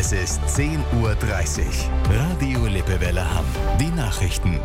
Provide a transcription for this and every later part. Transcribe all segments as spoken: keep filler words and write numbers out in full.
Es ist zehn Uhr dreißig. Radio Lippewelle Hamm. Die Nachrichten.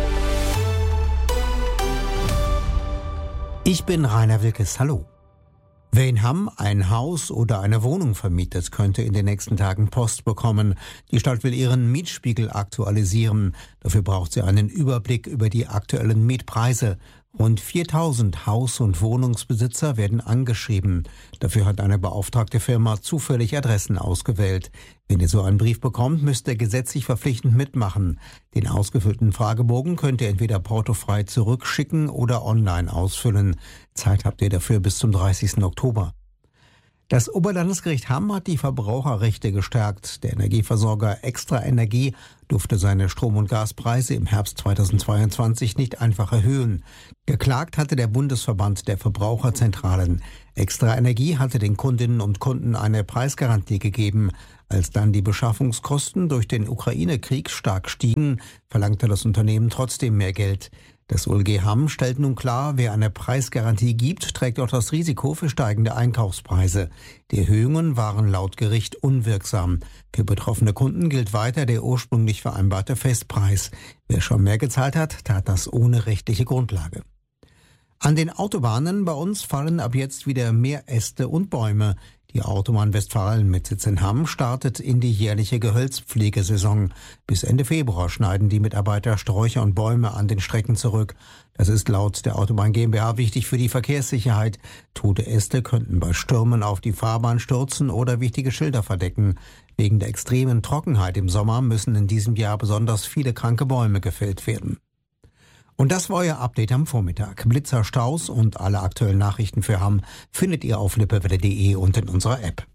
Ich bin Rainer Wilkes. Hallo. Wer in Hamm ein Haus oder eine Wohnung vermietet, könnte in den nächsten Tagen Post bekommen. Die Stadt will ihren Mietspiegel aktualisieren. Dafür braucht sie einen Überblick über die aktuellen Mietpreise. Rund viertausend Haus- und Wohnungsbesitzer werden angeschrieben. Dafür hat eine beauftragte Firma zufällig Adressen ausgewählt. Wenn ihr so einen Brief bekommt, müsst ihr gesetzlich verpflichtend mitmachen. Den ausgefüllten Fragebogen könnt ihr entweder portofrei zurückschicken oder online ausfüllen. Zeit habt ihr dafür bis zum dreißigsten Oktober. Das Oberlandesgericht Hamm hat die Verbraucherrechte gestärkt. Der Energieversorger Extra Energie durfte seine Strom- und Gaspreise im Herbst zweitausendzweiundzwanzig nicht einfach erhöhen. Geklagt hatte der Bundesverband der Verbraucherzentralen. Extra Energie hatte den Kundinnen und Kunden eine Preisgarantie gegeben. Als dann die Beschaffungskosten durch den Ukraine-Krieg stark stiegen, verlangte das Unternehmen trotzdem mehr Geld. Das O L G Hamm stellt nun klar, wer eine Preisgarantie gibt, trägt auch das Risiko für steigende Einkaufspreise. Die Erhöhungen waren laut Gericht unwirksam. Für betroffene Kunden gilt weiter der ursprünglich vereinbarte Festpreis. Wer schon mehr gezahlt hat, tat das ohne rechtliche Grundlage. An den Autobahnen bei uns fallen ab jetzt wieder mehr Äste und Bäume. Die Autobahn Westfalen mit Sitz in Hamm startet in die jährliche Gehölzpflegesaison. Bis Ende Februar schneiden die Mitarbeiter Sträucher und Bäume an den Strecken zurück. Das ist laut der Autobahn GmbH wichtig für die Verkehrssicherheit. Tote Äste könnten bei Stürmen auf die Fahrbahn stürzen oder wichtige Schilder verdecken. Wegen der extremen Trockenheit im Sommer müssen in diesem Jahr besonders viele kranke Bäume gefällt werden. Und das war euer Update am Vormittag. Blitzer, Staus und alle aktuellen Nachrichten für Hamm findet ihr auf lippewelle punkt de und in unserer App.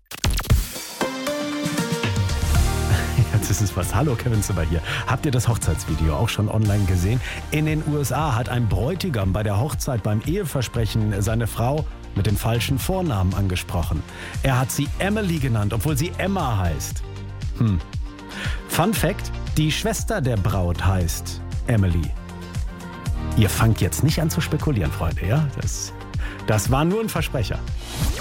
Jetzt ist es was. Hallo, Kevin Zimmer hier. Habt ihr das Hochzeitsvideo auch schon online gesehen? In den U S A hat ein Bräutigam bei der Hochzeit beim Eheversprechen seine Frau mit dem falschen Vornamen angesprochen. Er hat sie Emily genannt, obwohl sie Emma heißt. Hm. Fun Fact: Die Schwester der Braut heißt Emily. Ihr fangt jetzt nicht an zu spekulieren, Freunde, ja? Das, das war nur ein Versprecher.